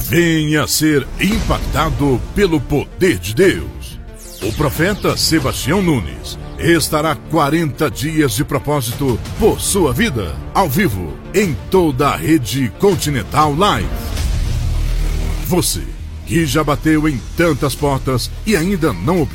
Venha ser impactado pelo poder de Deus. O profeta Sebastião Nunes estará 40 dias de propósito por sua vida, ao vivo, em toda a rede Continental Live. Você que já bateu em tantas portas e ainda não